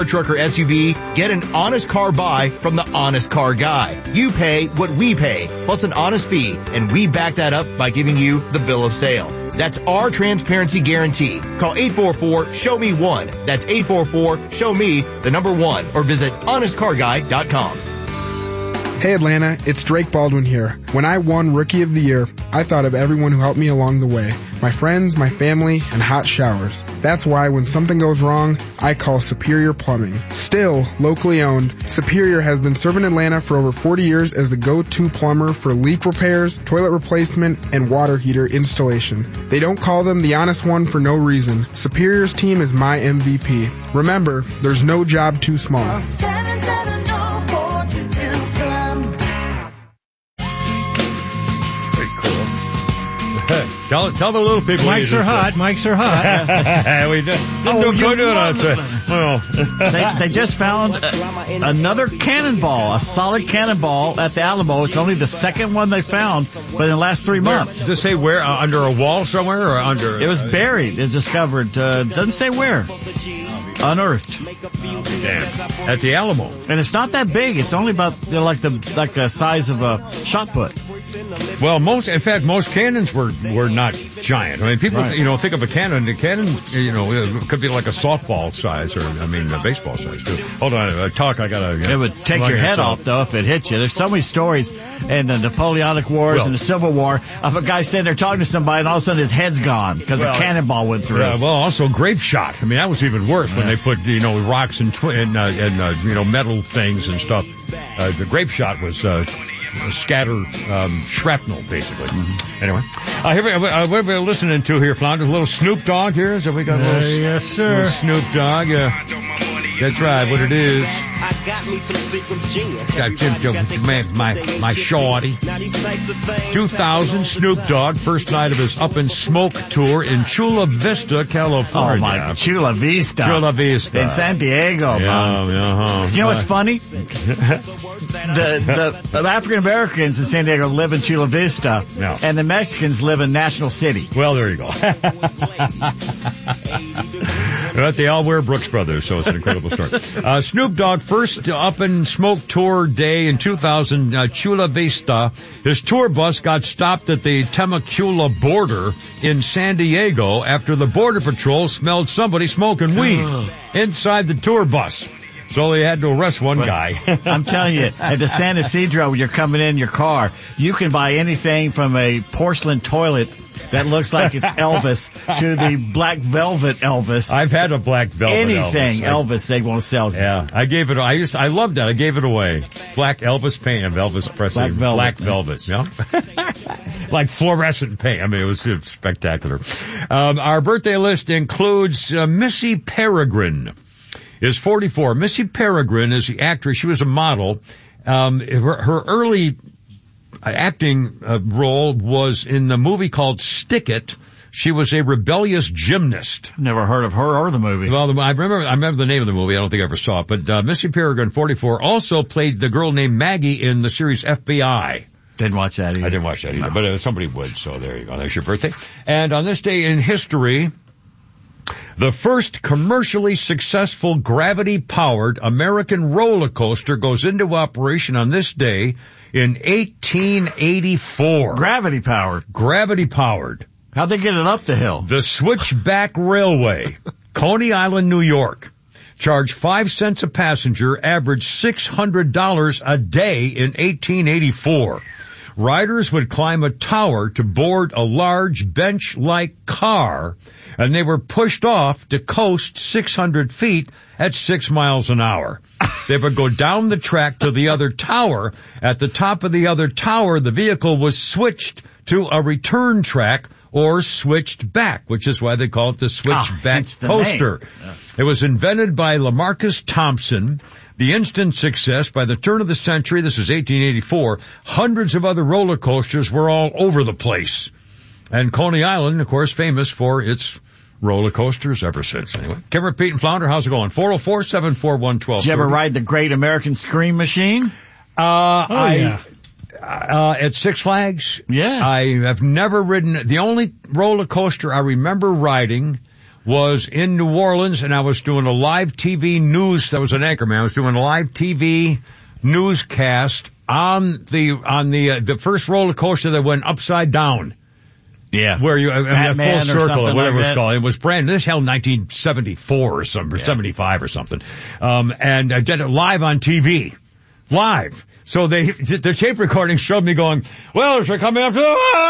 truck or SUV, get an honest car buy from the Honest Car Guy. You pay what we pay, plus an honest fee, and we back that up by giving you the bill of sale. That's our transparency guarantee. Call 844-SHOW-ME-1. That's 844-SHOW-ME, the number 1, or visit honestcarguy.com. Hey Atlanta, it's Drake Baldwin here. When I won Rookie of the Year, I thought of everyone who helped me along the way. My friends, my family, and hot showers. That's why when something goes wrong, I call Superior Plumbing. Still locally owned, Superior has been serving Atlanta for over 40 years as the go-to plumber for leak repairs, toilet replacement, and water heater installation. They don't call them the honest one for no reason. Superior's team is my MVP. Remember, there's no job too small. Tell the little people. Mics are hot. Mics are hot. We didn't do it on well. They just found another cannonball, a solid cannonball at the Alamo. It's only the second one they found, but in the last 3 months. Does it say where? Under a wall somewhere or under? It was buried. It's discovered. Doesn't say where. Unearthed. Damn. At the Alamo. And it's not that big. It's only about like the size of a shot put. Well, most cannons were not giant. I mean, people, think of a cannon. The cannon, it could be like a softball size or, a baseball size too. Hold on, I gotta. It would take your head off though if it hit you. There's so many stories in the Napoleonic Wars and the Civil War of a guy standing there talking to somebody and all of a sudden his head's gone because a cannonball went through. Also grape shot. I mean, that was even worse when they put, rocks and metal things and stuff. The grape shot was, scatter, shrapnel, basically. Mm-hmm. Anyway, what are we listening to here, Flounder? A little Snoop Dogg here? Is that we got a little, yes, sir. Little Snoop Dogg? That's right, what it is. My shorty. 2000, Snoop Dogg, first night of his Up in Smoke tour in Chula Vista, California. Oh my, Chula Vista. Chula Vista. In San Diego, man. You know what's funny? The African Americans in San Diego live in Chula Vista, and the Mexicans live in National City. Well, there you go. But they all wear Brooks Brothers, so it's an incredible story. Snoop Dogg, first Up in Smoke tour day in 2000, Chula Vista. His tour bus got stopped at the Temecula border in San Diego after the Border Patrol smelled somebody smoking weed inside the tour bus. So they had to arrest one guy. I'm telling you, at the San Isidro, when you're coming in your car, you can buy anything from a porcelain toilet that looks like it's Elvis to the black velvet Elvis. I've had a black velvet anything Elvis they want to sell. Yeah, I loved that. I gave it away. Black Elvis paint of Elvis Presley. Black velvet. Yeah. Like fluorescent paint. I mean, it was spectacular. Our birthday list includes Missy Peregrine. Is 44. Missy Peregrine is the actress. She was a model. Her early acting role was in the movie called Stick It. She was a rebellious gymnast. Never heard of her or the movie. Well, I remember the name of the movie. I don't think I ever saw it. But Missy Peregrine, 44, also played the girl named Maggie in the series FBI. Didn't watch that either. I didn't watch that either, but somebody would. So there you go. That's your birthday. And on this day in history, the first commercially successful gravity-powered American roller coaster goes into operation on this day in 1884. Gravity-powered. Gravity-powered. How'd they get it up the hill? The Switchback Railway, Coney Island, New York, charged 5 cents a passenger, averaged $600 a day in 1884. Riders would climb a tower to board a large bench-like car, and they were pushed off to coast 600 feet at 6 miles an hour. They would go down the track to the other tower. At the top of the other tower, the vehicle was switched to a return track or switched back, which is why they call it the switchback coaster. Yeah. It was invented by Lamarcus Thompson. The instant success by the turn of the century, this is 1884, hundreds of other roller coasters were all over the place. And Coney Island, of course, famous for its roller coasters ever since. Anyway, Kimmer, Pete, and Flounder, how's it going? 404-741-1230. Did you ever ride the Great American Scream Machine? At Six Flags? Yeah. I have never ridden. The only roller coaster I remember riding was in New Orleans, and I was doing a live TV news. That was an anchorman. I was doing a live TV newscast on the first roller coaster that went upside down. Yeah. Where you, Batman full circle or whatever like it's called. It was brand new. This held 1974 or something, or 75 or something. And I did it live on TV. Live. So the tape recording showed me going, well, they're coming up to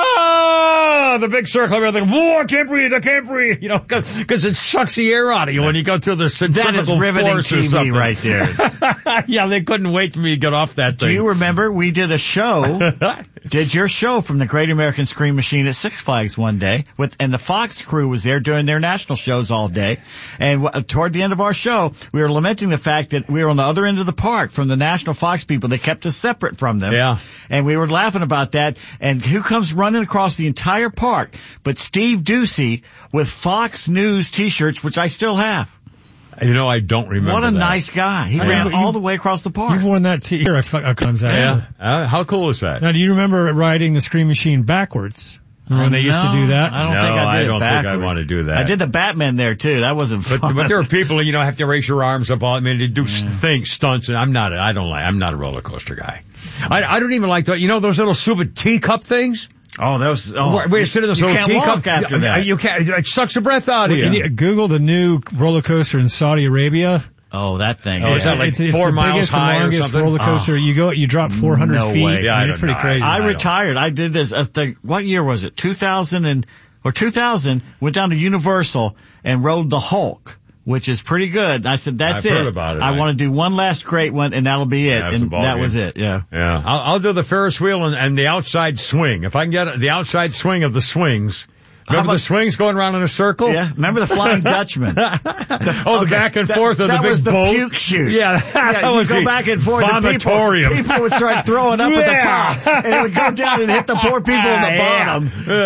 the big circle. I'm thinking, whoa, I can't breathe, you know, cause it sucks the air out of you when you go through the centrifugal force. That is riveting TV right there. Yeah, they couldn't wait for me to get off that thing. Do you remember we did a show, did your show from the Great American Scream Machine at Six Flags one day and the Fox crew was there doing their national shows all day. And toward the end of our show, we were lamenting the fact that we were on the other end of the park from the national Fox people. They kept us separate from them. Yeah. And we were laughing about that. And who comes running across the entire park but Steve Ducey with Fox News t-shirts, which I still have. You know, I don't remember. What a that. nice guy. He ran all the way across the park. You've worn that t-shirt a couple times. Yeah. How cool is that? Now, do you remember riding the Scream Machine backwards? When they used to do that? I don't think I did it backwards. Think I want to do that. I did the Batman there too. That wasn't fun. But there are people, you know, have to raise your arms up. I mean, they do things, stunts, and I'm not a roller coaster guy. I don't even like you know, those little stupid teacup things? Oh, those, where you sit in those little teacup. You can't walk after that. You can't, it sucks the breath out of you. Google the new roller coaster in Saudi Arabia. Oh, that thing. Oh, is that like it's 4 the miles biggest high and or longest something? roller coaster. You drop 400 No feet. way. Yeah, I mean, it's pretty crazy. I retired. I did this, what year was it? 2000, went down to Universal and rode the Hulk, which is pretty good. I said, that's I've it. heard about it. I want to do one last great one and that'll be it. Yeah, and that was it. Yeah. Yeah. I'll do the Ferris wheel and the outside swing. If I can get the outside swing of the swings. Remember the swings going around in a circle? Yeah. Remember the Flying Dutchman? The back and forth of the big boat? That was the puke chute. Yeah. That you was go the back and forth. vomitorium. People would start throwing up at the top. And it would go down and hit the poor people in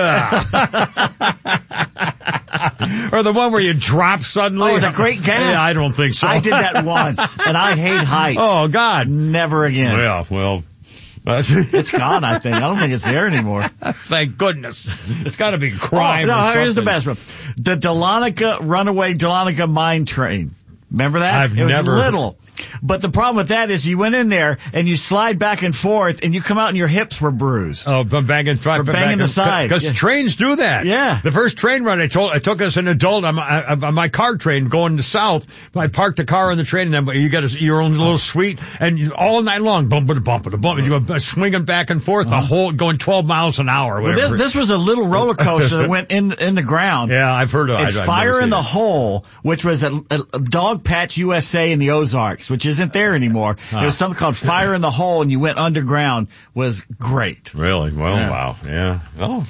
the bottom. Or the one where you drop suddenly. Oh, the Great Gas. Yeah, I don't think so. I did that once, and I hate heights. Oh, God. Never again. Yeah, well. It's gone, I think. I don't think it's there anymore. Thank goodness. It's got to be crime. No, or here's the something. best one. The runaway Dahlonega mine train. Remember that? I've it was never. little. But the problem with that is you went in there and you slide back and forth and you come out and your hips were bruised. Oh, from banging the side. Because trains do that. Yeah. The first train run I took us an adult on my car train going to south. I parked the car on the train and then you get your own little suite and all night long, bump, and you go swinging back and forth the whole, going 12 miles an hour or whatever. Well, this was a little roller coaster that went in the ground. Yeah, I've heard of it. It's Fire in the Hole, which was a Dog Patch USA in the Ozarks, which isn't there anymore. There was something called Fire in the Hole, and you went underground. Was great. Really? Well, Yeah. wow. Yeah. Oh.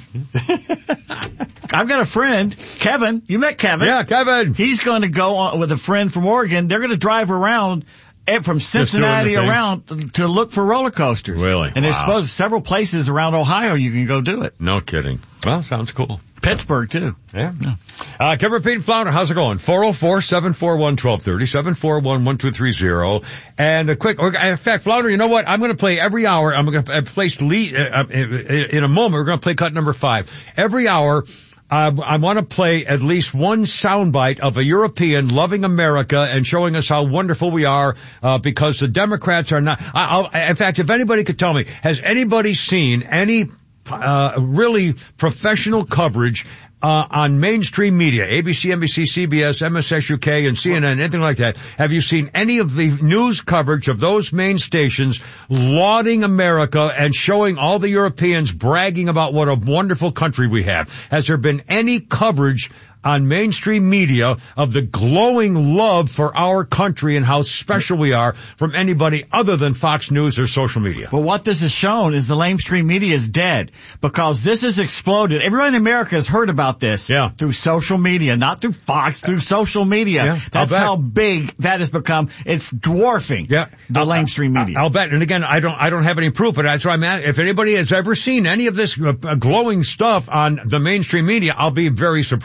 I've got a friend, Kevin. You met Kevin. Yeah, Kevin. He's going to go on with a friend from Oregon. They're going to drive around from Cincinnati doing the thing? around to look for roller coasters. Really? And there's Wow. supposed several places around Ohio you can go do it. No kidding. Well, sounds cool. Pittsburgh, too. Yeah. Kevin Pete Flounder, how's it going? 404-741-1230, 741-1230. And a quick, in fact, Flounder, you know what? I'm going to play every hour. I'm going to place in a moment. We're going to play cut number 5. Every hour, I want to play at least one soundbite of a European loving America and showing us how wonderful we are, because the Democrats are not, in fact, if anybody could tell me, has anybody seen any really professional coverage on mainstream media, ABC, NBC, CBS, MSS UK, and CNN, anything like that? Have you seen any of the news coverage of those main stations lauding America and showing all the Europeans bragging about what a wonderful country we have? Has there been any coverage on mainstream media of the glowing love for our country and how special we are from anybody other than Fox News or social media? Well, what this has shown is the mainstream media is dead because this has exploded. Everyone in America has heard about this through social media, not through Fox, through social media. Yeah, that's how big that has become. It's dwarfing the mainstream media. I'll bet. And again, I don't have any proof, but that's why I'm at. If anybody has ever seen any of this glowing stuff on the mainstream media, I'll be very surprised.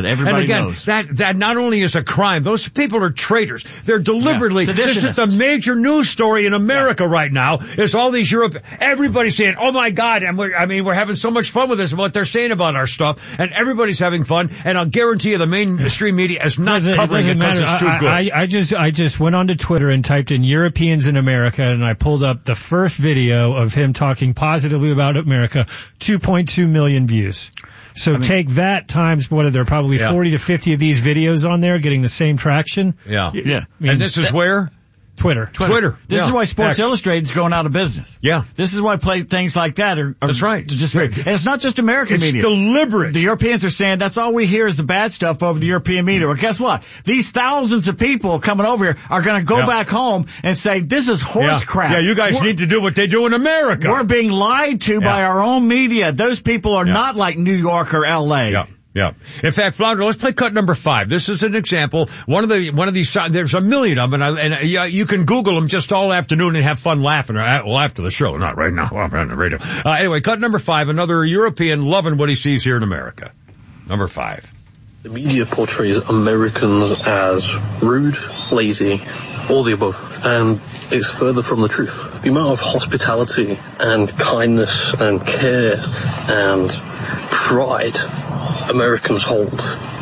but everybody and again, knows. That not only is a crime, those people are traitors. They're deliberately, this is the major news story in America right now, is all these everybody's saying, oh my God, and we're having so much fun with this, what they're saying about our stuff, and everybody's having fun, and I'll guarantee you the mainstream media is not covering it because it's too good. I just went onto Twitter and typed in Europeans in America, and I pulled up the first video of him talking positively about America, 2.2 million views. So take that times, what are there, probably 40 to 50 of these videos on there getting the same traction? Yeah. Yeah. And this is where? Twitter. This is why Sports Illustrated is going out of business. Yeah. This is why things like that are That's right. Just great. And it's not just American media. It's deliberate. The Europeans are saying that's all we hear is the bad stuff over the European media. Well, guess what? These thousands of people coming over here are going to go back home and say, this is horse crap. Yeah, you guys need to do what they do in America. We're being lied to by our own media. Those people are not like New York or L.A. Yeah. Yeah. In fact, Flounder, let's play cut number 5. This is an example. One of these, there's a million of them, and you can Google them just all afternoon and have fun laughing. Well, after the show, not right now. I'm on the radio. Anyway, cut number 5. Another European loving what he sees here in America. Number 5. The media portrays Americans as rude, lazy, all the above, and it's further from the truth. The amount of hospitality and kindness and care and pride Americans hold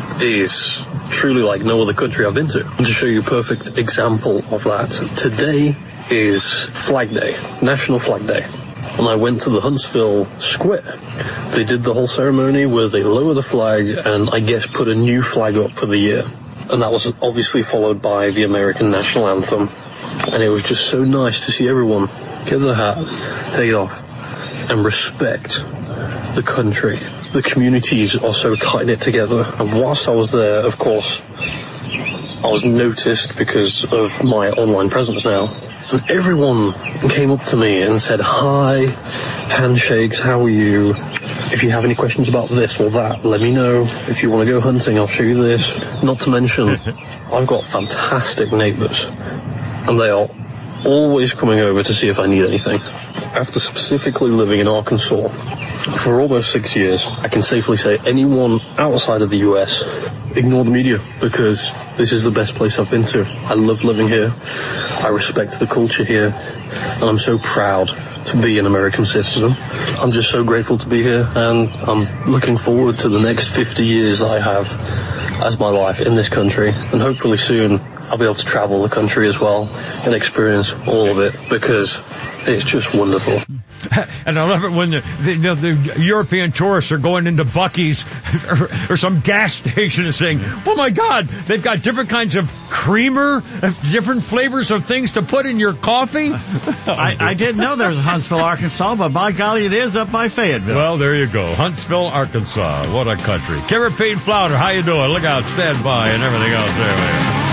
is truly like no other country I've been to. And to show you a perfect example of that, today is Flag Day, National Flag Day. And I went to the Huntsville Square. They did the whole ceremony where they lower the flag and I guess put a new flag up for the year. And that was obviously followed by the American national anthem. And it was just so nice to see everyone get their hat, take it off, and respect the country. The communities are so tight-knit together. And whilst I was there, of course, I was noticed because of my online presence now. And everyone came up to me and said, hi, handshakes, how are you? If you have any questions about this or that, let me know. If you want to go hunting, I'll show you this. Not to mention, I've got fantastic neighbors, and they are always coming over to see if I need anything. After specifically living in Arkansas for almost 6 years, I can safely say anyone outside of the US, ignore the media, because this is the best place I've been to. I love living here. I respect the culture here, and I'm so proud to be an American citizen. I'm just so grateful to be here, and I'm looking forward to the next 50 years that I have as my life in this country, and hopefully soon I'll be able to travel the country as well and experience all of it, because it's just wonderful. And I love it when the European tourists are going into Buc-ee's or some gas station and saying, oh my God, they've got different kinds of creamer, different flavors of things to put in your coffee. I didn't know there was Huntsville, Arkansas, but by golly, it is up by Fayetteville. Well, there you go. Huntsville, Arkansas. What a country. Kevin Payne Flounder, how you doing? Look out, stand by, and everything else there, man.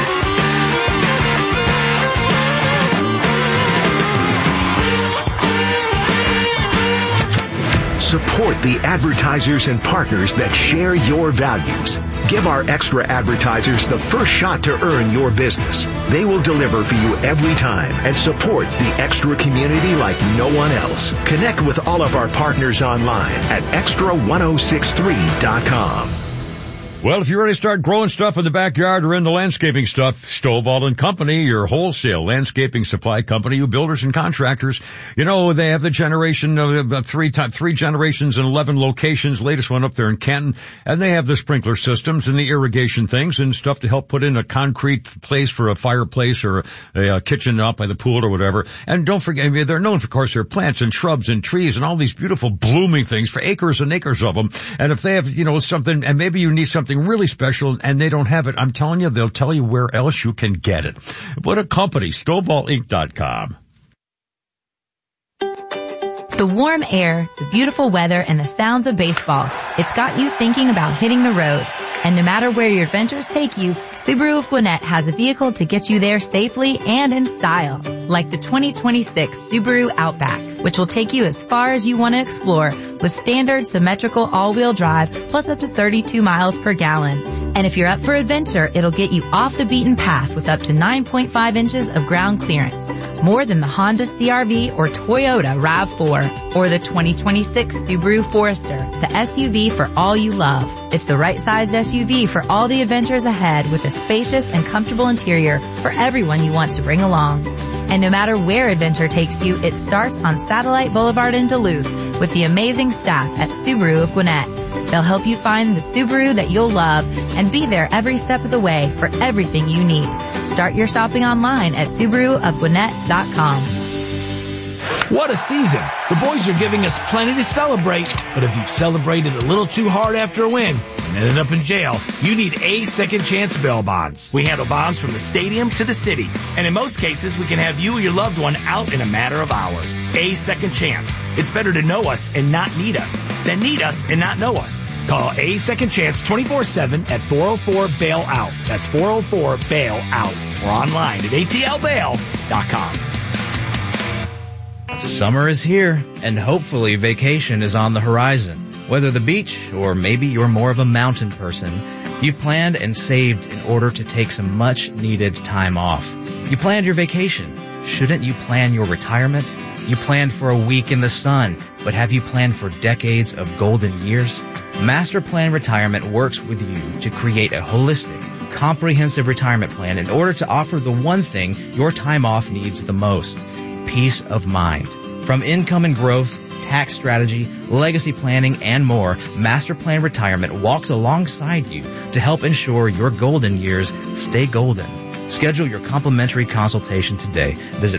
Support the advertisers and partners that share your values. Give our extra advertisers the first shot to earn your business. They will deliver for you every time and support the extra community like no one else. Connect with all of our partners online at extra1063.com. Well, if you're ready to start growing stuff in the backyard or in the landscaping stuff, Stovall & Company, your wholesale landscaping supply company, you builders and contractors, you know, they have the generation of three generations and 11 locations, latest one up there in Canton, and they have the sprinkler systems and the irrigation things and stuff to help put in a concrete place for a fireplace or a kitchen out by the pool or whatever. And don't forget, I mean, they're known, of course, their plants and shrubs and trees and all these beautiful blooming things for acres and acres of them. And if they have, you know, something, and maybe you need something really special and they don't have it, I'm telling you, they'll tell you where else you can get it. What a company, StovallInc.com. The warm air, the beautiful weather, and the sounds of baseball. It's got you thinking about hitting the road. And no matter where your adventures take you, Subaru of Gwinnett has a vehicle to get you there safely and in style. Like the 2026 Subaru Outback, which will take you as far as you want to explore with standard symmetrical all-wheel drive plus up to 32 miles per gallon. And if you're up for adventure, it'll get you off the beaten path with up to 9.5 inches of ground clearance. more than the Honda CR-V or Toyota RAV4 or the 2026 Subaru Forester, the SUV for all you love. It's the right sized SUV for all the adventures ahead with a spacious and comfortable interior for everyone you want to bring along. And no matter where adventure takes you, it starts on Satellite Boulevard in Duluth with the amazing staff at Subaru of Gwinnett. They'll help you find the Subaru that you'll love and be there every step of the way for everything you need. Start your shopping online at SubaruofGwinnett.com. What a season. The boys are giving us plenty to celebrate, but if you've celebrated a little too hard after a win and ended up in jail, you need A Second Chance bail bonds. We handle bonds from the stadium to the city, and in most cases, we can have you or your loved one out in a matter of hours. A Second Chance. It's better to know us and not need us than need us and not know us. Call A Second Chance 24/7 at 404-BAIL-OUT. That's 404-BAIL-OUT. Or online at atlbail.com. Summer is here, and hopefully vacation is on the horizon. Whether the beach, or maybe you're more of a mountain person, you've planned and saved in order to take some much-needed time off. You planned your vacation. Shouldn't you plan your retirement? You planned for a week in the sun, but have you planned for decades of golden years? Master Plan Retirement works with you to create a holistic, comprehensive retirement plan in order to offer the one thing your time off needs the most: peace of mind. From income and growth, tax strategy, legacy planning, and more, Master Plan Retirement walks alongside you to help ensure your golden years stay golden. Schedule your complimentary consultation today. Visit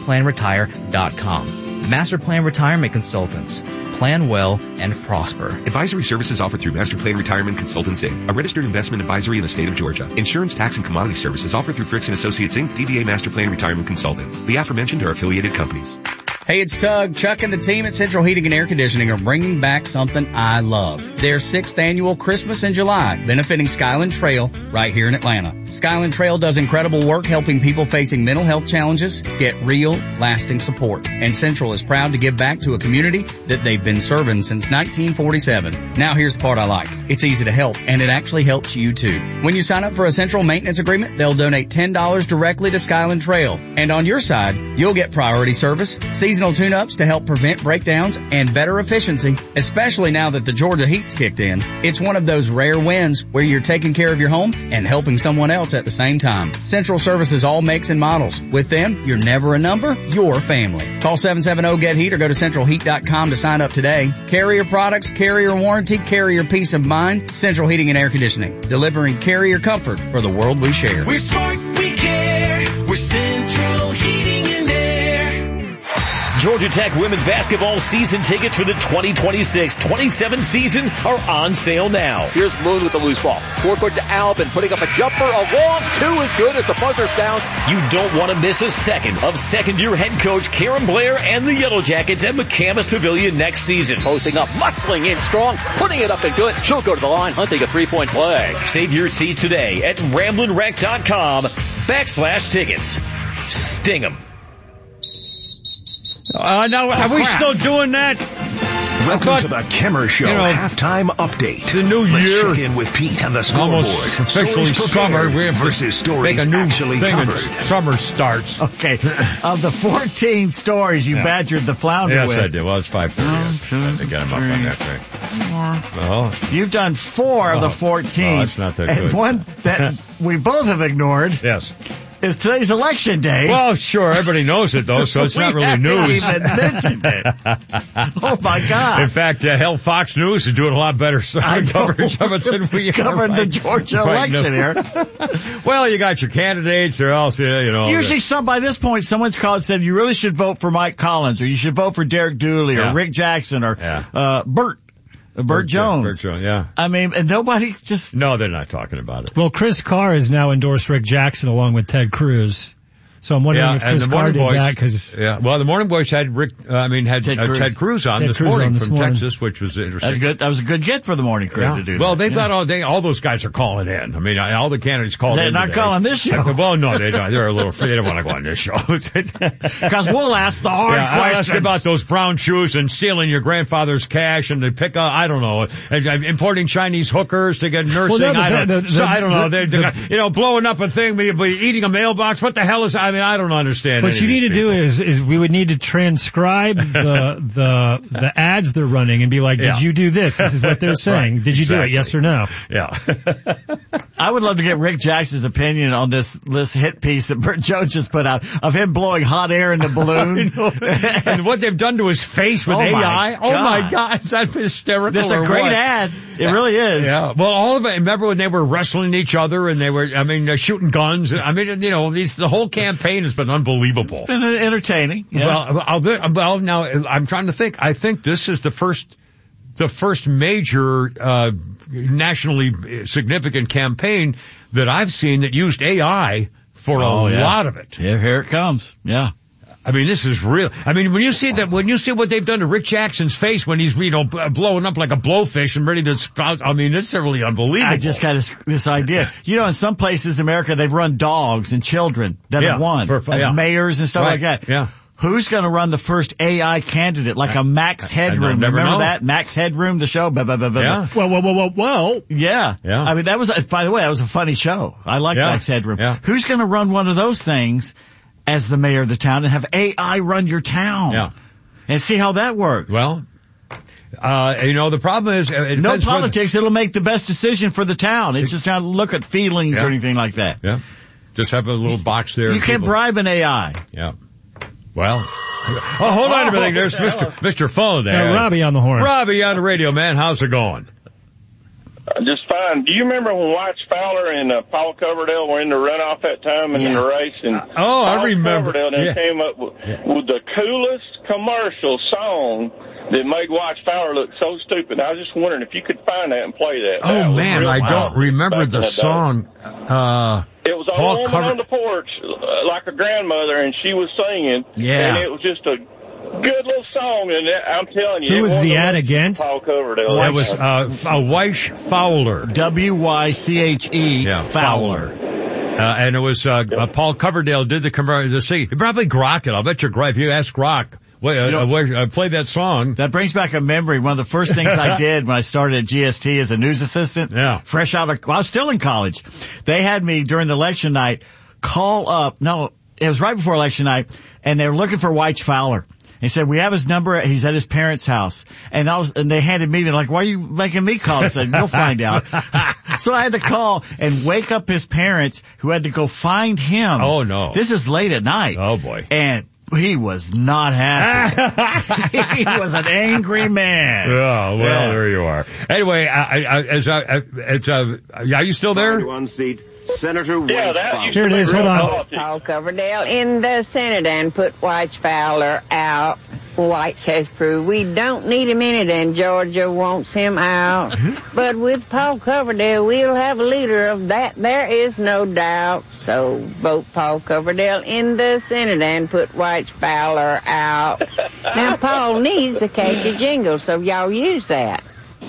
masterplanretire.com. Master Plan Retirement Consultants. Plan well and prosper. Advisory services offered through Master Plan Retirement Consultants Inc., a registered investment advisory in the state of Georgia. Insurance, tax, and commodity services offered through Fricks & Associates Inc., DBA Master Plan Retirement Consultants. The aforementioned are affiliated companies. Hey, it's Tug. Chuck and the team at Central Heating and Air Conditioning are bringing back something I love. Their 6th annual Christmas in July, benefiting Skyland Trail right here in Atlanta. Skyland Trail does incredible work helping people facing mental health challenges get real, lasting support. And Central is proud to give back to a community that they've been serving since 1947. Now here's the part I like. It's easy to help, and it actually helps you too. When you sign up for a Central maintenance agreement, they'll donate $10 directly to Skyland Trail. And on your side, you'll get priority service, seasonal tune-ups to help prevent breakdowns, and better efficiency, especially now that the Georgia heat's kicked in. It's one of those rare wins where you're taking care of your home and helping someone else at the same time. Central services all makes and models. With them, you're never a number, you're family. Call 770-GET-HEAT or go to centralheat.com to sign up today. Carrier products, carrier warranty, carrier peace of mind. Central Heating and Air Conditioning, delivering carrier comfort for the world we share. We're smart, we care. We're Central Heating and Air. Georgia Tech women's basketball season tickets for the 2026-27 season are on sale now. Here's Moon with the loose ball. Forecourt to Albin, putting up a jumper. A long two is good as the buzzer sounds. You don't want to miss a second of second-year head coach Karen Blair and the Yellow Jackets at McCamus Pavilion next season. Posting up, muscling in strong, putting it up and good. She'll go to the line, hunting a three-point play. Save your seat today at RamblinWreck.com/tickets. Sting 'em. Now, are we still doing that? Welcome to the Kimmer Show halftime update. The new year. Let's check in with Pete on the scoreboard. Almost officially summer. We have versus stories make a new actually thing covered. Summer starts. Okay. Of the 14 stories you badgered the flounder with. Yes, I did. Well, it's 5:30. I got him up on that thing. Well, you've done 4 of the 14. No, that's not that good. And one that we both have ignored. Yes. Is today's election day. Well, sure, everybody knows it though, so it's not really news. Even mentioned it. Oh my God! In fact, hell, Fox News is doing a lot better coverage of it than we covered the Georgia election here. Well, you got your candidates, or else Usually, by this point, someone's called and said you really should vote for Mike Collins, or you should vote for Derek Dooley, or Rick Jackson, or Burt Jones. Burt Jones, yeah. I mean, and nobody just... No, they're not talking about it. Well, Chris Carr has now endorsed Rick Jackson along with Ted Cruz. So I'm wondering if Chris Carr did that because... Yeah, well, the Morning Boys had Ted Cruz on this morning from Texas, which was interesting. That was a good get for the Morning Crew to do that. Well, they've got all those guys are calling in. I mean, all the candidates called in. They're not calling this show. Well, no, they don't. They're a little free. They don't want to go on this show. Because we'll ask the hard questions. I'll ask about those brown shoes and stealing your grandfather's cash and they pick up, I don't know, and importing Chinese hookers to get nursing. I don't know. They're blowing up a thing, eating a mailbox. What the hell is, I mean, I don't understand. What you need to do is we would need to transcribe the ads they're running and be like, did you do this? This is what they're saying. Right. Did you do it? Yes or no? Yeah. I would love to get Rick Jackson's opinion on this hit piece that Burt Jones just put out of him blowing hot air in the balloon. And what they've done to his face with AI. Oh my God. Is that hysterical? That's a great ad. It really is. Yeah. Well, all of it. Remember when they were wrestling each other and they were, shooting guns? I mean, the whole campaign has been unbelievable. It's been entertaining. Yeah. Well, now I'm trying to think. I think this is the first major, nationally significant campaign that I've seen that used AI for a lot of it. Yeah, here it comes. Yeah. I mean, this is real. I mean, when you see what they've done to Rick Jackson's face when he's, blowing up like a blowfish and ready to spout, I mean, it's really unbelievable. I just got this idea. In some places in America, they've run dogs and children that have won as mayors and stuff like that. Yeah. Who's going to run the first AI candidate, like a Max Headroom? Remember that? Max Headroom, the show? Yeah. Well. Yeah. I mean, by the way, that was a funny show. I like Max Headroom. Yeah. Who's going to run one of those things as the mayor of the town and have AI run your town? Yeah. And see how that works. Well, the problem is... no politics. It'll make the best decision for the town. It's just not look at feelings or anything like that. Yeah. Just have a little box there. You can't bribe an AI. Yeah. Well, hold on a minute. There's Mr. Phone there. Robbie on the horn. Robbie on the radio, man. How's it going? Just fine. Do you remember when Watch Fowler and Paul Coverdale were in the runoff that time in the race? And I remember. Coverdale then came up with the coolest commercial song that made Watch Fowler look so stupid. I was just wondering if you could find that and play that. Oh, man, I don't remember the song. It was a woman on the porch, like a grandmother, and she was singing. Yeah. And it was just a good little song, and I'm telling you. Who was the ad against? Paul Coverdale. That was Weish Fowler. W-Y-C-H-E Fowler. And it was Paul Coverdale did the commercial. He probably Grok it. I'll bet you're right. If you ask Grok, play that song. That brings back a memory. One of the first things I did when I started at GST as a news assistant, fresh out of, I was still in college. They had me during the election night call up. No, it was right before election night, and they were looking for Weich Fowler. He said, we have his number. He's at his parents' house. And they handed me, they're like, why are you making me call? I said, you'll find out. So I had to call and wake up his parents, who had to go find him. Oh, no. This is late at night. Oh, boy. And he was not happy. He was an angry man. Oh, well, there you are. Anyway, are you still there? One seat. Senator Here it is. Hold on. Paul Coverdale in the Senate and put Weich Fowler out. White says prove we don't need him in it and Georgia wants him out. But with Paul Coverdale, we'll have a leader of that. There is no doubt. So vote Paul Coverdale in the Senate and put Weich Fowler out. Now, Paul needs a catchy jingle, so y'all use that.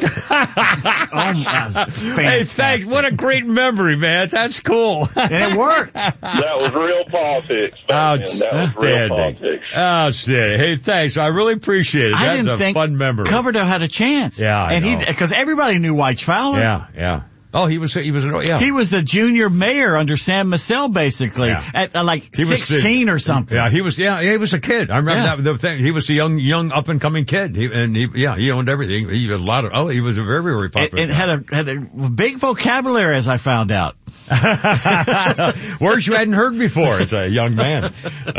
Hey, thanks. What a great memory, man. That's cool. And it worked. That was real politics. That was real politics. Outstanding. Hey, thanks. I really appreciate it. That's a fun memory. Coverdale had a chance. Yeah, I know. Because everybody knew Weich Fowler. Yeah. Oh, he was He was the junior mayor under Sam Massell, basically, at like 16 or something. Yeah, he was a kid. I remember that thing. He was a young up and coming kid. He owned everything. He had he was a very, very popular. It had a big vocabulary, as I found out. Words you hadn't heard before as a young man.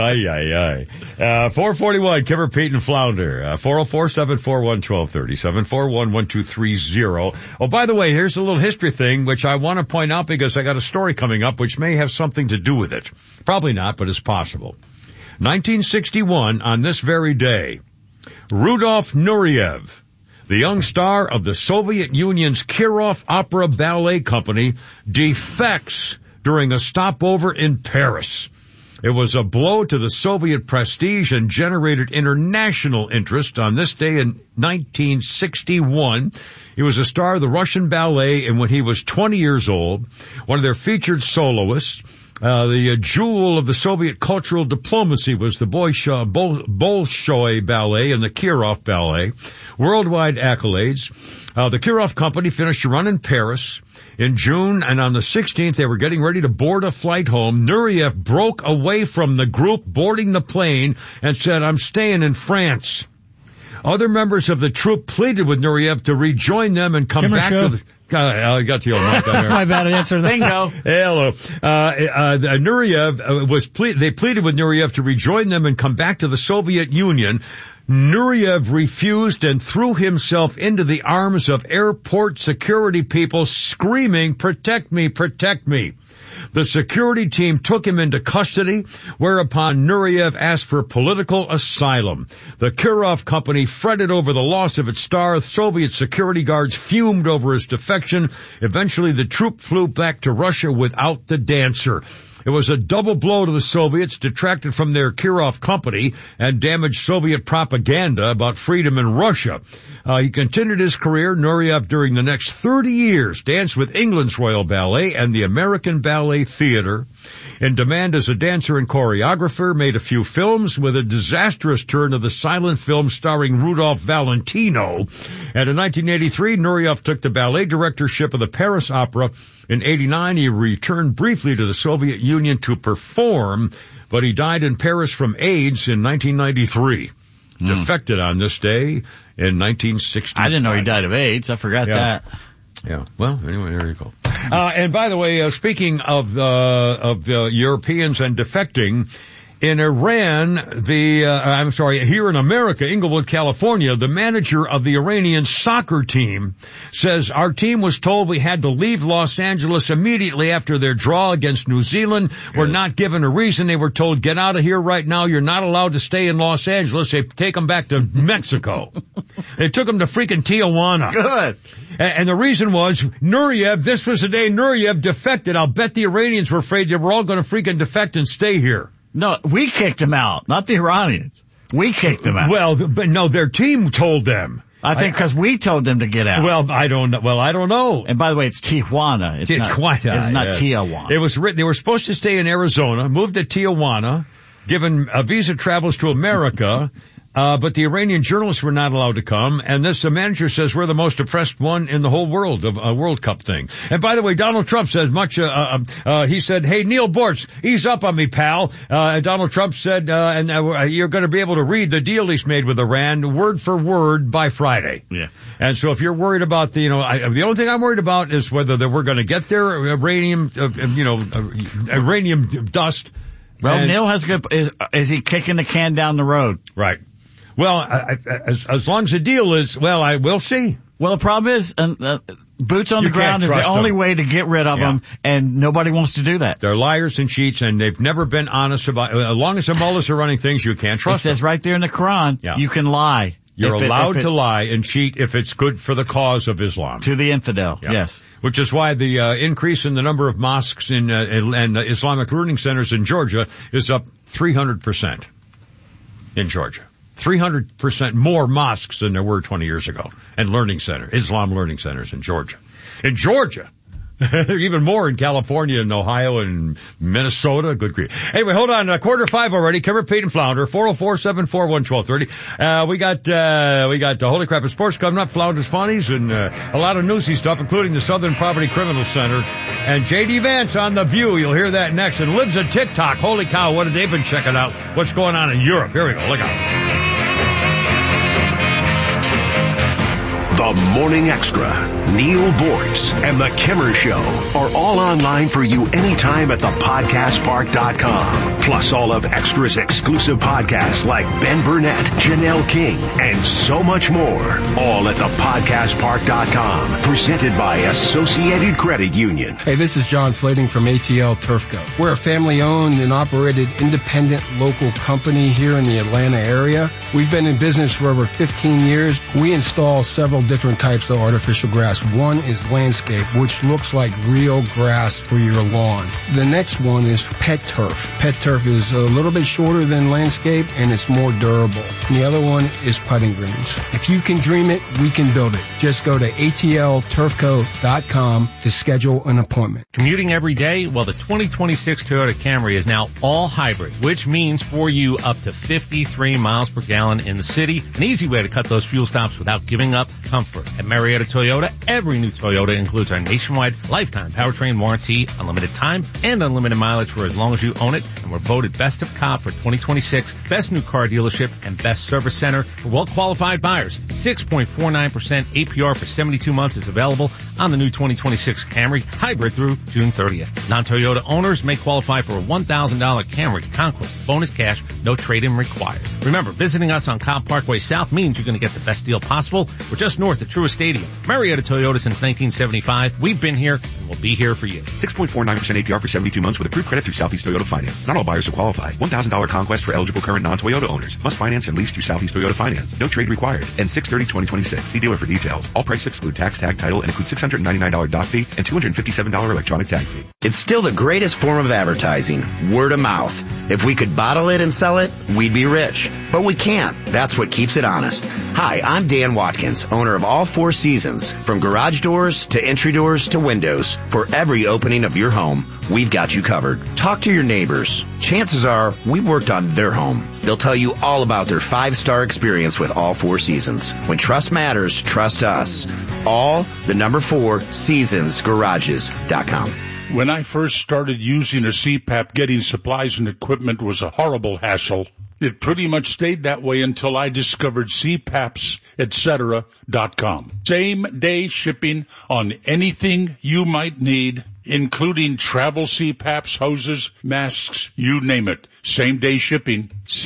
441, Kipper, Pete, and Flounder. 404-741-1230, 741-1230. Oh, by the way, here's a little history thing, which I want to point out because I got a story coming up which may have something to do with it. Probably not, but it's possible. 1961, on this very day, Rudolf Nureyev, the young star of the Soviet Union's Kirov Opera Ballet Company, defects during a stopover in Paris. It was a blow to the Soviet prestige and generated international interest. On this day in 1961, he was a star of the Russian ballet, and when he was 20 years old, one of their featured soloists, the jewel of the Soviet cultural diplomacy was the Bolshoi Ballet and the Kirov Ballet. Worldwide accolades. The Kirov Company finished a run in Paris in June, and on the 16th, they were getting ready to board a flight home. Nureyev broke away from the group boarding the plane and said, I'm staying in France. Other members of the troop pleaded with Nureyev to rejoin them and come back to the... I got the old mic on there. My bad answer. Bingo. Hello. Nureyev they pleaded with Nureyev to rejoin them and come back to the Soviet Union. Nureyev refused and threw himself into the arms of airport security people screaming, protect me, protect me. The security team took him into custody, whereupon Nureyev asked for political asylum. The Kirov company fretted over the loss of its star. Soviet security guards fumed over his defection. Eventually, the troop flew back to Russia without the dancer. It was a double blow to the Soviets, detracted from their Kirov company, and damaged Soviet propaganda about freedom in Russia. He continued his career. Nureyev, during the next 30 years, danced with England's Royal Ballet and the American Ballet Theatre. In demand as a dancer and choreographer, made a few films with a disastrous turn of the silent film starring Rudolph Valentino. And in 1983, Nureyev took the ballet directorship of the Paris Opera. In 89, he returned briefly to the Soviet Union to perform, but he died in Paris from AIDS in 1993. Defected on this day in 1960. I didn't know he died of AIDS. I forgot that. Yeah. Well, anyway, there you go. And by the way, speaking of Europeans and defecting, in Iran, here in America, Inglewood, California, the manager of the Iranian soccer team says, our team was told we had to leave Los Angeles immediately after their draw against New Zealand. We're not given a reason. They were told, get out of here right now. You're not allowed to stay in Los Angeles. They take them back to Mexico. They took them to freaking Tijuana. Good. And the reason was Nureyev, this was the day Nureyev defected. I'll bet the Iranians were afraid they were all going to freaking defect and stay here. No, we kicked them out, not the Iranians. We kicked them out. Well, but no, their team told them. I think because we told them to get out. Well, I don't know. And by the way, it's Tijuana. It's not Tijuana. It was written, they were supposed to stay in Arizona, moved to Tijuana, given visa travels to America, but the Iranian journalists were not allowed to come, and the manager says we're the most oppressed one in the whole world of a World Cup thing. And by the way, Donald Trump says he said, hey, Neil Bortz, ease up on me, pal. Donald Trump said, you're going to be able to read the deal he's made with Iran word for word by Friday. Yeah. And so if you're worried about the only thing I'm worried about is whether we're going to get their uranium dust. Well, Neil has good, is he kicking the can down the road? Right. Well, as long as the deal is, I will see. Well, the problem is, boots on the ground is the only way to get rid of them, and nobody wants to do that. They're liars and cheats, and they've never been honest about, as long as the mullahs are running things, you can't trust them. It says right there in the Quran, you can lie. You're allowed to lie and cheat if it's good for the cause of Islam. To the infidel, yes. Which is why the increase in the number of mosques and Islamic learning centers in Georgia is up 300% in Georgia. 300% more mosques than there were 20 years ago, and Islam learning centers in Georgia. In Georgia. Even more in California and Ohio and Minnesota. Good grief. Anyway, hold on. 4:45 already. Kevin Pete and Flounder. 404-741-1230. We got Holy Crap and Sports coming up. Flounder's Funnies and a lot of newsy stuff, including the Southern Poverty Criminal Center. And J.D. Vance on The View. You'll hear that next. And Libs at TikTok. Holy cow, what have they been checking out? What's going on in Europe? Here we go. Look out. The Morning Extra, Neil Bortz, and The Kimmer Show are all online for you anytime at thepodcastpark.com. Plus all of Extra's exclusive podcasts like Ben Burnett, Janelle King, and so much more. All at thepodcastpark.com. Presented by Associated Credit Union. Hey, this is John Flading from ATL Turfco. We're a family-owned and operated independent local company here in the Atlanta area. We've been in business for over 15 years. We install several different types of artificial grass. One is landscape, which looks like real grass for your lawn. The next one is pet turf. Pet turf is a little bit shorter than landscape and it's more durable. And the other one is putting greens. If you can dream it, we can build it. Just go to atlturfco.com to schedule an appointment. Commuting every day? Well, the 2026 Toyota Camry is now all hybrid, which means for you up to 53 miles per gallon in the city. An easy way to cut those fuel stops without giving up comfort. comfort. At Marietta Toyota, every new Toyota includes our nationwide lifetime powertrain warranty, unlimited time, and unlimited mileage for as long as you own it. And we're voted Best of COP for 2026, Best New Car Dealership, and Best Service Center for well-qualified buyers. 6.49% APR for 72 months is available on the new 2026 Camry Hybrid through June 30th. Non-Toyota owners may qualify for a $1,000 Camry Conquest bonus cash, no trade-in required. Remember, visiting us on Cobb Parkway South means you're going to get the best deal possible. We're just north of Truist Stadium. Marietta Toyota since 1975. We've been here and we'll be here for you. 6.49% APR for 72 months with approved credit through Southeast Toyota Finance. Not all buyers will qualify. $1,000 Conquest for eligible current non-Toyota owners. Must finance and lease through Southeast Toyota Finance. No trade required. And 6/30/2026. See dealer for details. All prices exclude tax, tag, title, and include $699 dock fee and $257 electronic tag fee. It's still the greatest form of advertising. Word of mouth. If we could bottle it and sell it, we'd be rich. But we can't. That's what keeps it honest. Hi, I'm Dan Watkins, owner of All Four Seasons. From garage doors to entry doors to windows, for every opening of your home, we've got you covered. Talk to your neighbors. Chances are we've worked on their home. They'll tell you all about their 5-star experience with All Four Seasons. When trust matters, trust us. All, the number 4, seasonsgarages.com. When I first started using a CPAP, getting supplies and equipment was a horrible hassle. It pretty much stayed that way until I discovered CPAPs, etc.com. Same-day shipping on anything you might need, including travel CPAPs, hoses, masks, you name it. Same-day shipping.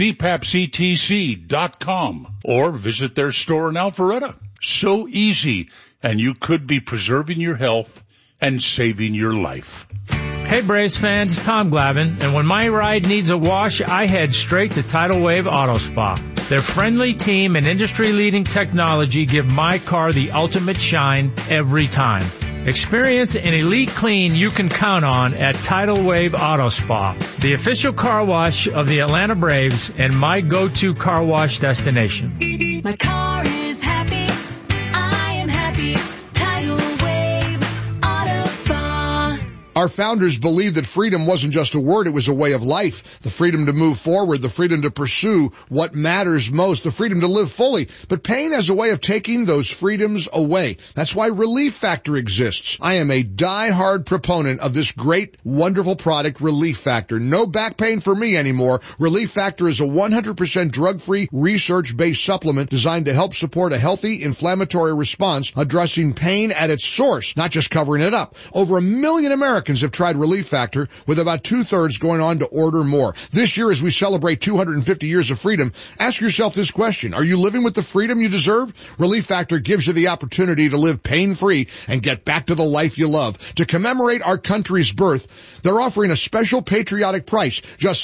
CPAPsETC.com or visit their store in Alpharetta. So easy, and you could be preserving your health and saving your life. Hey Braves fans, Tom Glavine, and when my ride needs a wash, I head straight to Tidal Wave Auto Spa. Their friendly team and industry-leading technology give my car the ultimate shine every time. Experience an elite clean you can count on at Tidal Wave Auto Spa, the official car wash of the Atlanta Braves and my go-to car wash destination. My car is happy. I am happy. Tidal Wave Auto Spa. Our founders believed that freedom wasn't just a word, it was a way of life. The freedom to move forward, the freedom to pursue what matters most, the freedom to live fully. But pain has a way of taking those freedoms away. That's why Relief Factor exists. I am a die-hard proponent of this great, wonderful product, Relief Factor. No back pain for me anymore. Relief Factor is a 100% drug-free, research-based supplement designed to help support a healthy inflammatory response, addressing pain at its source, not just covering it up. Over 1 million Americans have tried Relief Factor, with about 2/3 going on to order more. This year, as we celebrate 250 years of freedom, ask yourself this question. Are you living with the freedom you deserve? Relief Factor gives you the opportunity to live pain-free and get back to the life you love. To commemorate our country's birth, they're offering a special patriotic price, just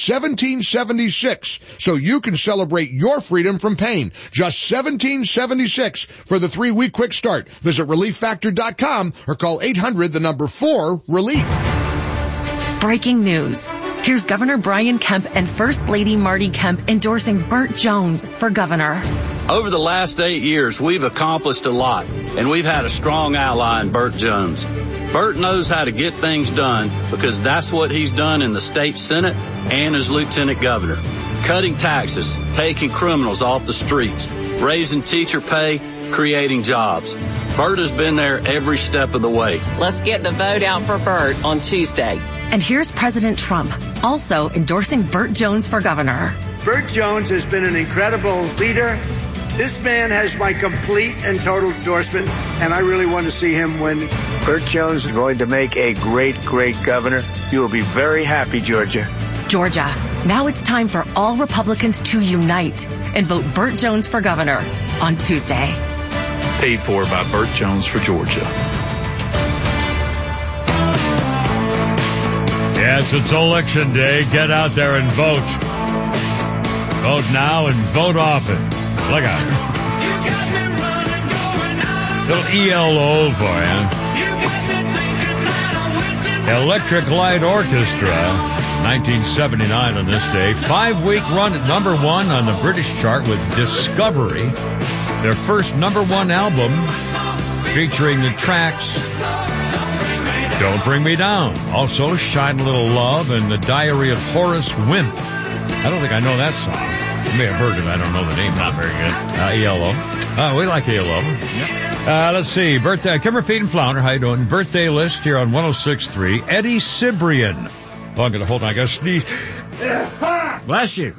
$17.76, so you can celebrate your freedom from pain. Just $17.76 for the 3-week quick start. Visit ReliefFactor.com or call 800-4-RELIEF. Breaking news. Here's Governor Brian Kemp and First Lady Marty Kemp endorsing Burt Jones for governor. Over the last 8 years, we've accomplished a lot, and we've had a strong ally in Burt Jones. Burt knows how to get things done because that's what he's done in the state Senate and as lieutenant governor. Cutting taxes, taking criminals off the streets, raising teacher pay, creating jobs. Burt has been there every step of the way. Let's get the vote out for Burt on Tuesday. And here's President Trump, also endorsing Burt Jones for governor. Burt Jones has been an incredible leader. This man has my complete and total endorsement, and I really want to see him win. Burt Jones is going to make a great, great governor. You will be very happy, Georgia. Georgia, now it's time for all Republicans to unite and vote Burt Jones for governor on Tuesday. Paid for by Burt Jones for Georgia. Yes, it's election day. Get out there and vote. Vote now and vote often. Look out. Little ELO for you. Electric Light Orchestra, 1979 on this day. 5-week run at number 1 on the British chart with Discovery. Their first number 1 album featuring the tracks Don't Bring Me Down. Also, Shine a Little Love and The Diary of Horace Wimp. I don't think I know that song. You may have heard it. I don't know the name. Not very good. ELO. We like ELO. Yep. Let's see. Birthday, Kimmer, Pete, and Flounder. How you doing? Birthday list here on 106.3. Eddie Cibrian. Oh, I'm going to hold on. I got to sneeze. Bless you.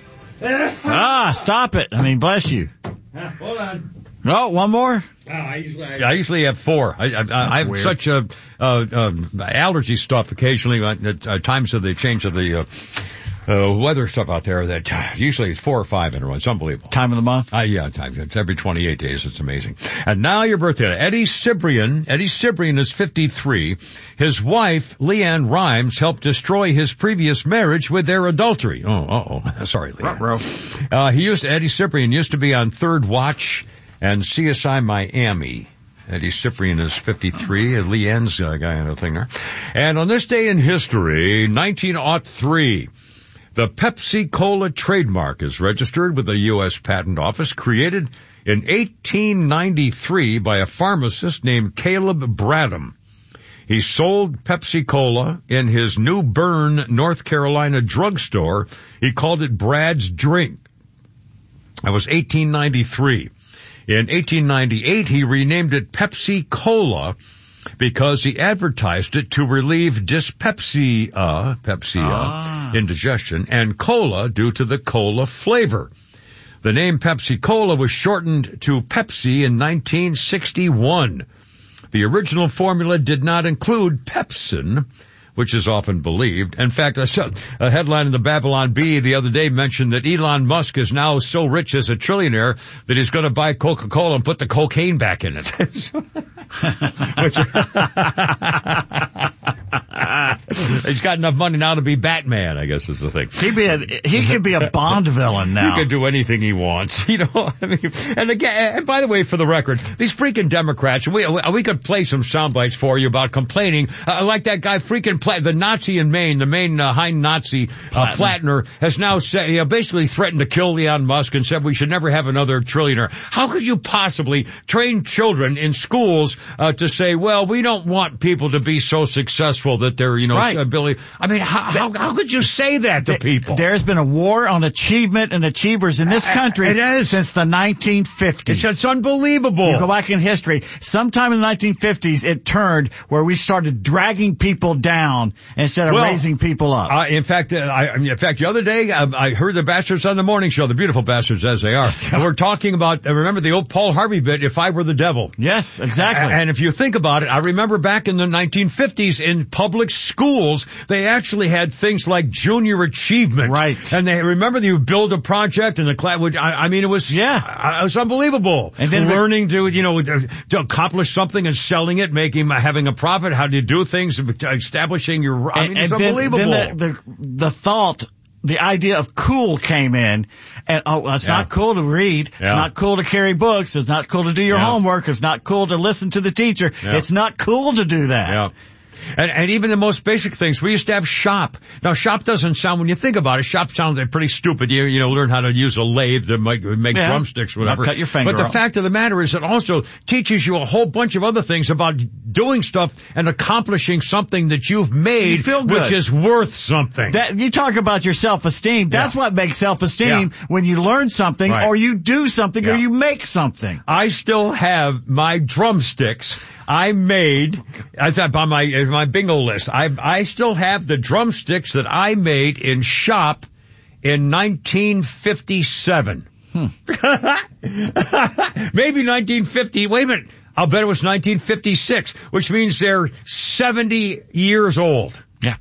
Stop it. I mean, bless you. Hold on. No, one more? I usually have 4. I have weird. such allergy stuff occasionally at times of the change of the weather stuff out there that usually it's 4 or 5 in a row. It's unbelievable. Time of the month? Yeah, time. It's every 28 days. It's amazing. And now your birthday. Eddie Cibrian. Eddie Cibrian is 53. His wife, Leanne Rhymes, helped destroy his previous marriage with their adultery. Sorry, Leanne. Eddie Cibrian used to be on Third Watch and CSI Miami. Eddie Cibrian is 53. Leanne's guy on the thing there. And on this day in history, 1903, the Pepsi-Cola trademark is registered with the U.S. Patent Office, created in 1893 by a pharmacist named Caleb Bradham. He sold Pepsi-Cola in his New Bern, North Carolina drugstore. He called it Brad's Drink. That was 1893. In 1898, he renamed it Pepsi-Cola because he advertised it to relieve dyspepsia, indigestion, and cola due to the cola flavor. The name Pepsi-Cola was shortened to Pepsi in 1961. The original formula did not include pepsin, which is often believed. In fact, I saw a headline in the Babylon Bee the other day mentioned that Elon Musk is now so rich as a trillionaire that he's going to buy Coca-Cola and put the cocaine back in it. He's got enough money now to be Batman, I guess is the thing. He could be a Bond villain now. He can do anything he wants, you know. I mean, and again, and by the way, for the record, these freaking Democrats, we could play some sound bites for you about complaining, like that guy freaking the Nazi in Maine, the Maine Hein Nazi Plattner has now said, basically threatened to kill Elon Musk and said we should never have another trillionaire. How could you possibly train children in schools to say, well, we don't want people to be so successful that they're, ability. I mean, how could you say that to people? There's been a war on achievement and achievers in this country since the 1950s. It's unbelievable. You go back in history. Sometime in the 1950s, it turned where we started dragging people down instead of raising people up. In fact, the other day, I heard the Bastards on the morning show, the beautiful bastards as they are. And we're talking about, remember the old Paul Harvey bit, If I Were the Devil. Yes, exactly. And if you think about it, I remember back in the 1950s in public schools, they actually had things like junior achievement. Right. And they remember you build a project and the class would, it was, it was unbelievable. And then learning to accomplish something and selling it, having a profit, how do you do things, establishing your, it's unbelievable. Then the thought, the idea of cool came in, and it's not cool to read, it's not cool to carry books, it's not cool to do your homework, it's not cool to listen to the teacher, it's not cool to do that. Yeah. And even the most basic things, we used to have shop. Now shop doesn't sound, when you think about it, shop sounds pretty stupid. You learn how to use a lathe to make drumsticks, whatever. Cut your finger But the off. fact of the matter is it also teaches you a whole bunch of other things about doing stuff and accomplishing something that you've made, which is worth something. You talk about your self-esteem. That's what makes self-esteem when you learn something or you do something or you make something. I still have my drumsticks I made, on my bingo list, I still have the drumsticks that I made in shop in 1957. Maybe 1950, wait a minute, I'll bet it was 1956, which means they're 70 years old. Yeah.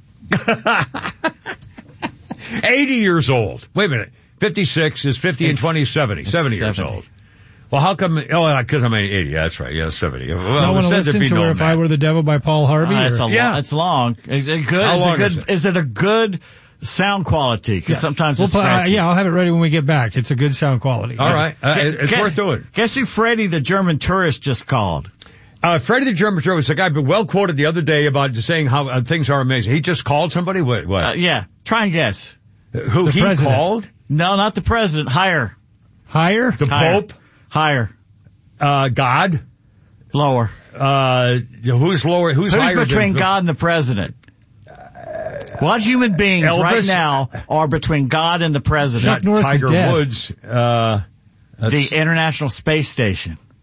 80 years old. Wait a minute, 56 is 50 and 20 is 70. 70 years old. Well, how come? Oh, because I'm 80. Yeah, that's right. Yeah, 70. Well, I want to listen to If I Were the Devil by Paul Harvey. It's long. Is it good? How long is it? Is it a good sound quality? Because sometimes it's I'll have it ready when we get back. It's a good sound quality. All right. It's worth doing. Guess who Freddie the German tourist just called? Freddie the German tourist, a guy well quoted the other day about saying how things are amazing. He just called somebody? What? Yeah. Try and guess. Who he president. Called? No, not the president. Higher. The Pope? Higher. God? Lower. Who's lower? Who's higher? Who's between God and the president? What human beings right now are between God and the president? Chuck Norris Tiger is dead. Woods. The International Space Station.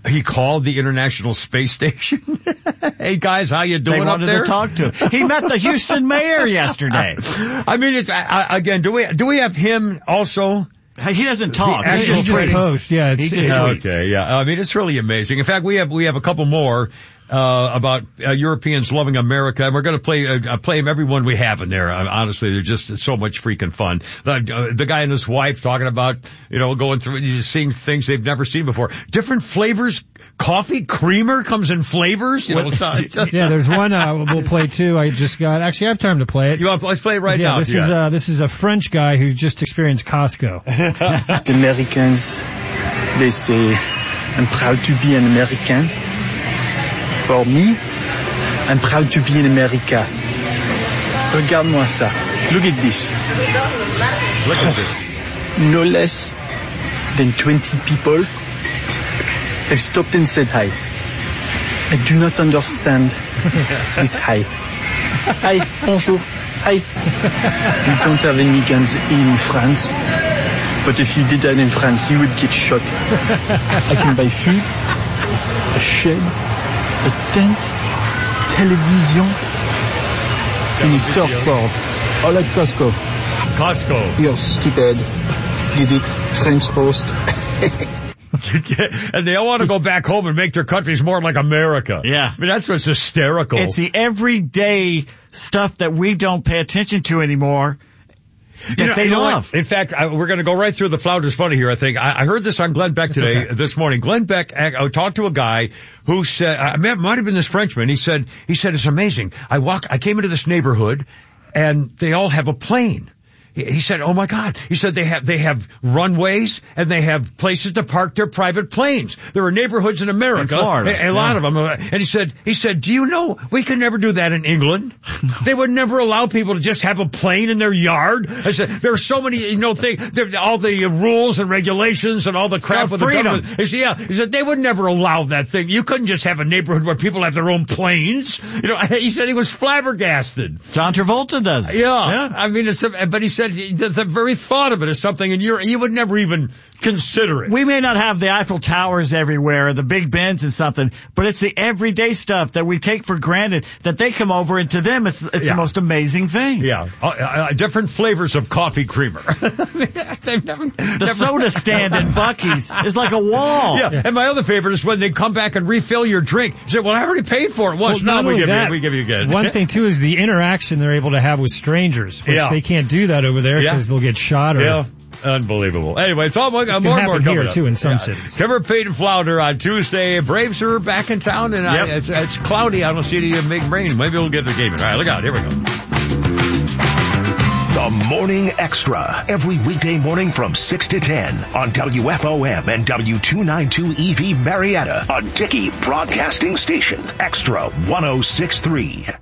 He called the International Space Station. Hey guys, how you doing up there? They wanted to talk to him. He met the Houston mayor yesterday. I mean, it's again. Do we have him also? He doesn't talk. He just posts. Yeah, he just tweets. Okay. Yeah. I mean, it's really amazing. In fact, we have a couple more about Europeans loving America, and we're going to play them every one we have in there. Honestly, they're just so much freaking fun. The guy and his wife talking about going through seeing things they've never seen before. Different flavors. Coffee creamer comes in flavors. Yeah, there's one we'll play too. I have time to play it. Let's play it right now. This is a French guy who just experienced Costco. The Americans, they say, I'm proud to be an American. For me, I'm proud to be in America. Regarde-moi ça. Look at this. Look at this. No less than 20 people have stopped and said hi. I do not understand this hi. Hi, bonjour, hi. We don't have any guns in France, but if you did that in France, you would get shot. I can buy food, a shed, a tent, television, and a surfboard. All at Costco. Costco. You're stupid. Get it, French host. And they all want to go back home and make their countries more like America. Yeah. I mean, that's what's hysterical. It's the everyday stuff that we don't pay attention to anymore that they love. In fact, we're going to go right through the Flounders Funny here, I think. I heard this on Glenn Beck this morning. Glenn Beck talked to a guy who said, it might have been this Frenchman. He said, it's amazing. I came into this neighborhood and they all have a plane. He said, oh my God. He said they have runways and they have places to park their private planes. There are neighborhoods in America. In Florida. A lot of them. And he said, do you know we can never do that in England? They would never allow people to just have a plane in their yard. I said, there are so many, things, all the rules and regulations and all the crap with freedom. the government. He said, they would never allow that thing. You couldn't just have a neighborhood where people have their own planes. He said he was flabbergasted. John Travolta does. Yeah. I mean, but he said, the very thought of it is something, and you would never even consider it. We may not have the Eiffel Towers everywhere, or the Big Bens and something, but it's the everyday stuff that we take for granted that they come over, and to them, it's the most amazing thing. Yeah, different flavors of coffee creamer. The soda stand in Buc-ee's is like a wall. Yeah, and my other favorite is when they come back and refill your drink. You say, well, I already paid for it once. Well, we give you again. One thing too is the interaction they're able to have with strangers, which they can't do that over there because they'll get shot. Unbelievable. Anyway, it's all more and more coming here up. Too in some cities. Timber, Fade, and Flounder on Tuesday. Braves are back in town, and it's cloudy. I don't see the big rain. Maybe we'll get the game in. All right, look out. Here we go. The Morning Extra, every weekday morning from 6 to 10 on WFOM and W292 EV Marietta, a Dickey Broadcasting Station, Extra 106.3.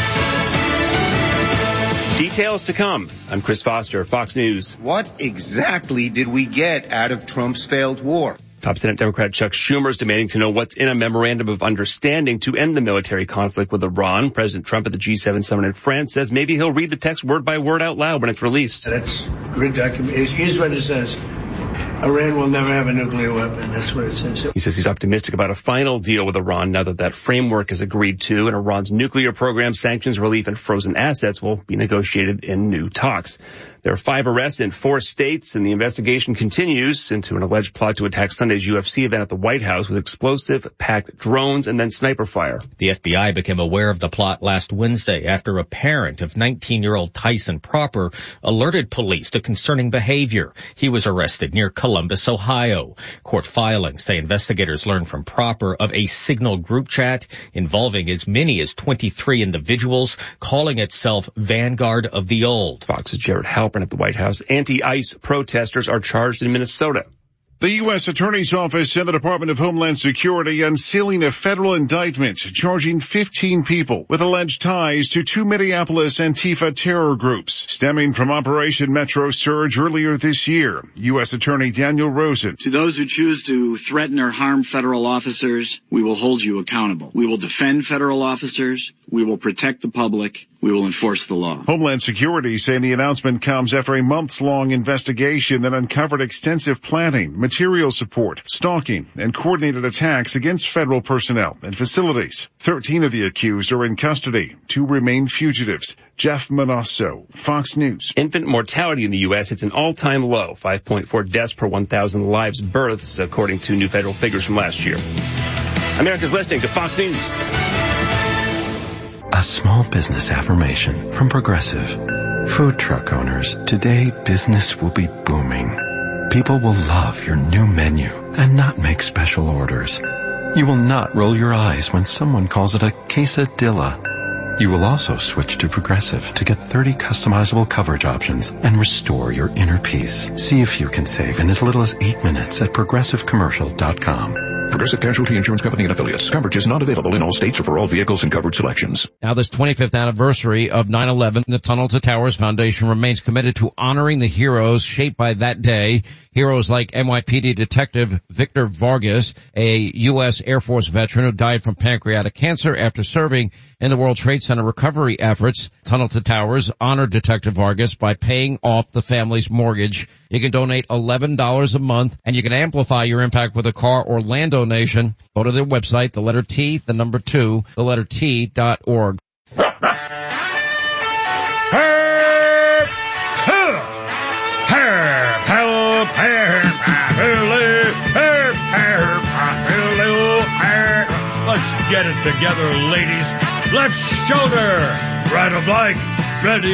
Details to come. I'm Chris Foster, Fox News. What exactly did we get out of Trump's failed war? Top Senate Democrat Chuck Schumer is demanding to know what's in a memorandum of understanding to end the military conflict with Iran. President Trump at the G7 summit in France says maybe he'll read the text word by word out loud when it's released. That's a good document. Here's what it says. Iran will never have a nuclear weapon. That's what it says. He says he's optimistic about a final deal with Iran now that framework is agreed to, and Iran's nuclear program, sanctions relief, and frozen assets will be negotiated in new talks. There are 5 arrests in 4 states, and the investigation continues into an alleged plot to attack Sunday's UFC event at the White House with explosive-packed drones and then sniper fire. The FBI became aware of the plot last Wednesday after a parent of 19-year-old Tyson Proper alerted police to concerning behavior. He was arrested near Columbus, Ohio. Court filings say investigators learned from Proper of a Signal group chat involving as many as 23 individuals, calling itself Vanguard of the Old. Fox's Jared Halpern at the White House. Anti-ICE protesters are charged in Minnesota. The U.S. Attorney's Office and the Department of Homeland Security unsealing a federal indictment charging 15 people with alleged ties to 2 Minneapolis Antifa terror groups stemming from Operation Metro Surge earlier this year. U.S. Attorney Daniel Rosen. To those who choose to threaten or harm federal officers, we will hold you accountable. We will defend federal officers. We will protect the public. We will enforce the law. Homeland Security saying the announcement comes after a months-long investigation that uncovered extensive planning, material support, stalking, and coordinated attacks against federal personnel and facilities. 13 of the accused are in custody. 2 remain fugitives. Jeff Manasso, Fox News. Infant mortality in the U.S. hits an all-time low, 5.4 deaths per 1,000 lives births, according to new federal figures from last year. America's listening to Fox News. A small business affirmation from Progressive. Food truck owners, today business will be booming. People will love your new menu and not make special orders. You will not roll your eyes when someone calls it a quesadilla. You will also switch to Progressive to get 30 customizable coverage options and restore your inner peace. See if you can save in as little as 8 minutes at ProgressiveCommercial.com. Progressive Casualty Insurance Company and Affiliates. Coverage is not available in all states or for all vehicles and covered selections. Now, this 25th anniversary of 9/11, the Tunnel to Towers Foundation remains committed to honoring the heroes shaped by that day. Heroes like NYPD Detective Victor Vargas, a U.S. Air Force veteran who died from pancreatic cancer after serving in the World Trade Center recovery efforts. Tunnel to Towers honored Detective Vargas by paying off the family's mortgage. You can donate $11 a month, and you can amplify your impact with a car or land donation. Go to their website, the letter T, the number 2, the letter T.org. Let's get it together, ladies. Left shoulder, right of like, ready.